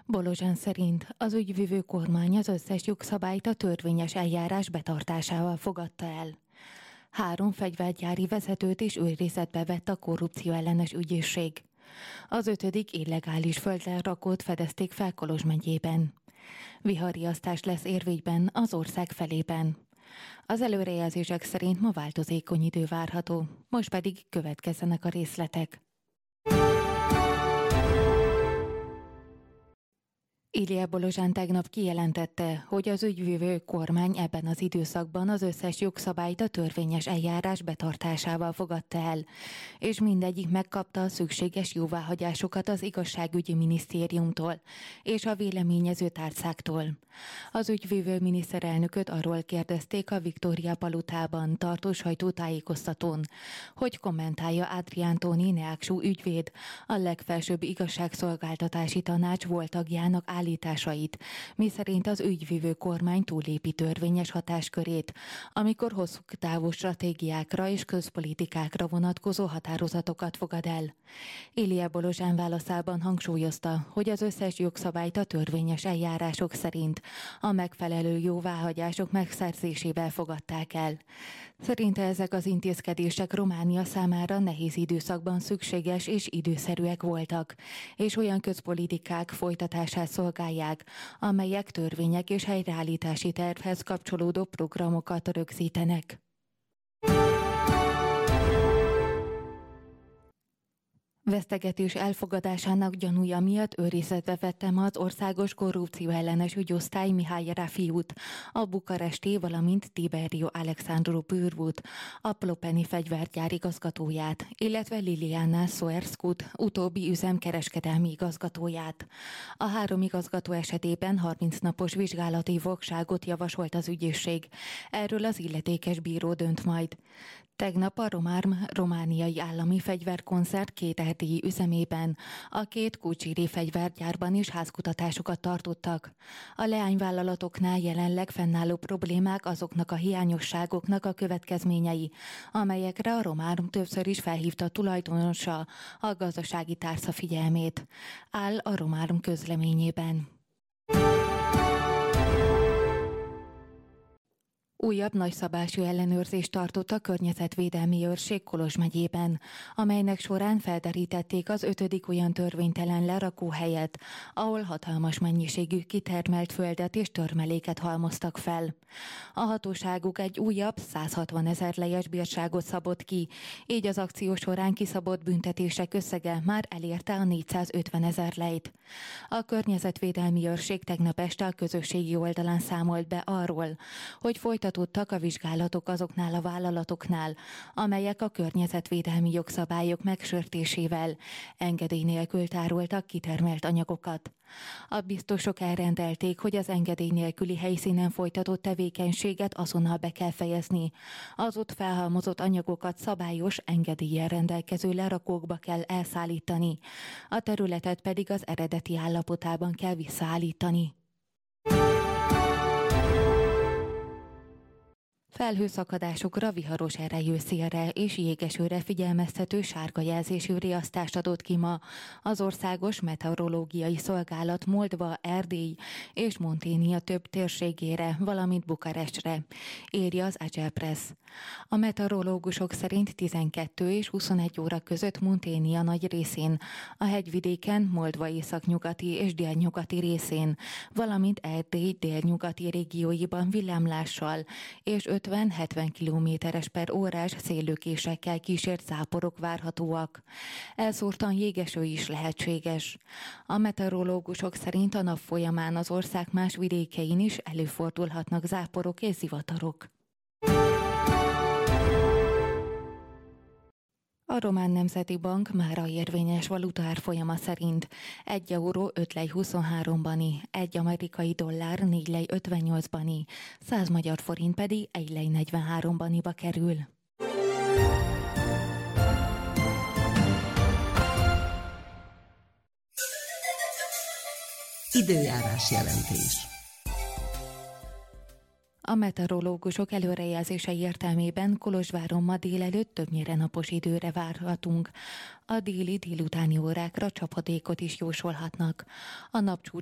Bolozsán szerint az ügyvivő kormány az összes jogszabályt a törvényes eljárás betartásával fogadta el. 3 fegyvergyári vezetőt is őrizetbe vett a korrupció ellenes ügyészség. Az 5. illegális földlerakót fedezték fel Kolozs megyében. Viharriasztás lesz érvényben az ország felében. Az előrejelzések szerint ma változékony idő várható, most pedig következzenek a részletek. Ilia Bolozsán tegnap kijelentette, hogy az ügyvivő kormány ebben az időszakban az összes jogszabályt a törvényes eljárás betartásával fogadta el, és mindegyik megkapta a szükséges jóváhagyásokat az igazságügyi minisztériumtól és a véleményező tárcáktól. Az ügyvivő miniszterelnököt arról kérdezték a Viktória palotában tartó sajtótájékoztatón, hogy kommentálja Adrián Tóni Neaksú ügyvéd, a legfelsőbb igazságszolgáltatási tanács volt tagjának állításait, miszerint az ügyvivő kormány túllépi törvényes hatáskörét, amikor hosszú távú stratégiákra és közpolitikákra vonatkozó határozatokat fogad el. Ilia Bolozsán válaszában hangsúlyozta, hogy az összes jogszabályt a törvényes eljárások szerint a megfelelő jóváhagyások megszerzésével fogadták el. Szerinte ezek az intézkedések Románia számára nehéz időszakban szükséges és időszerűek voltak, és olyan közpolitikák folytatását szolgálják, amelyek törvények és helyreállítási tervhez kapcsolódó programokat rögzítenek. Vesztegetés elfogadásának gyanúja miatt őrizetbe vettem az Országos Korrupció Ellenes Ügyosztály Mihály Rafiút, a bukaresti, valamint Tiberio Alexandru Pürvut, a Plopeni fegyvergyár igazgatóját, illetve Liliana Soerskut, utóbbi üzem kereskedelmi igazgatóját. A 3 igazgató esetében 30 napos vizsgálati fogságot javasolt az ügyészség. Erről az illetékes bíró dönt majd. Tegnap a Romárm romániai állami fegyverkoncert 2 erdélyi üzemében, a 2 kucsiri fegyvergyárban is házkutatásokat tartottak. A leányvállalatoknál jelenleg fennálló problémák azoknak a hiányosságoknak a következményei, amelyekre a Romárm többször is felhívta a tulajdonosa a gazdasági tárca figyelmét, áll a Romárm közleményében. Újabb nagyszabású ellenőrzést tartott a környezetvédelmi őrség Kolozs megyében, amelynek során felderítették az 5. olyan törvénytelen lerakóhelyet, ahol hatalmas mennyiségű kitermelt földet és törmeléket halmoztak fel. A hatóságuk egy újabb 160 000 lejes bírságot szabott ki, így az akció során kiszabott büntetések összege már elérte a 450 000 lejt. A környezetvédelmi őrség tegnap este a közösségi oldalán számolt be arról, hogy folytatottak a vizsgálatok azoknál a vállalatoknál, amelyek a környezetvédelmi jogszabályok megsértésével engedély nélkül tároltak kitermelt anyagokat. A biztosok elrendelték, hogy az engedély nélküli helyszínen folytatott tevékenységet azonnal be kell fejezni. Az ott felhalmozott anyagokat szabályos engedéllyel rendelkező lerakókba kell elszállítani, a területet pedig az eredeti állapotában kell visszaállítani. Felhőszakadásokra, viharos erejű szélre és jégesőre figyelmeztető sárga jelzésű riasztást adott ki ma az Országos Meteorológiai Szolgálat Moldva, Erdély és Monténia több térségére, valamint Bukarestre, írja az Agelpress. A meteorológusok szerint 12 és 21 óra között Monténia nagy részén, a hegyvidéken, Moldva északnyugati és délnyugati részén, valamint Erdély délnyugati régióiban villámlással és 50-70 km/h széllökésekkel kísért záporok várhatóak. Elszórtan jégeső is lehetséges. A meteorológusok szerint a nap folyamán az ország más vidékein is előfordulhatnak záporok és zivatarok. A Román Nemzeti Bank mára érvényes valutaárfolyama szerint 1 euró 5 lej 23 bani, 1 amerikai dollár 4 lej 58 bani, 100 magyar forint pedig 1 lej 43 baniba kerül. Időjárás jelentés. A meteorológusok előrejelzései értelmében Kolozsváron ma délelőtt többnyire napos időre várhatunk. A déli délutáni órákra csapadékot is jósolhatnak. A napcsúcs